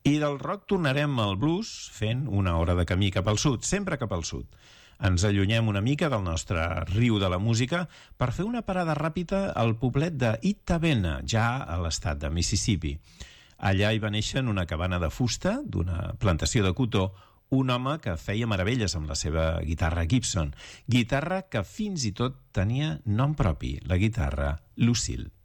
I del rock tornarem al blues fent una hora de camí cap al sud, sempre cap al sud. Ens allunyem una mica del nostre riu de la música per fer una parada ràpida al poblet de Itta-Bena, ja a l'estat de Mississippi. Allà hi va néixer en una cabana de fusta d'una plantació de cotó un home que feia meravelles amb la seva guitarra Gibson, guitarra que fins i tot tenia nom propi, la guitarra Lucille.